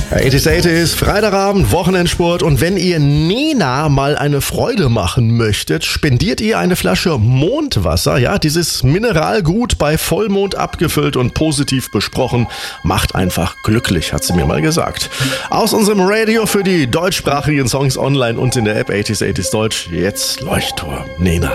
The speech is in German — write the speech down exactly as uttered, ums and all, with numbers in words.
achtziger achtziger, Freitagabend, Wochenendsport, und wenn ihr Nena mal eine Freude machen möchtet, spendiert ihr eine Flasche Mondwasser, ja, dieses Mineralgut bei Vollmond abgefüllt und positiv besprochen, macht einfach glücklich, hat sie mir mal gesagt. Aus unserem Radio für die deutschsprachigen Songs online und in der App achtziger achtziger Deutsch, jetzt Leuchtturm, Nena.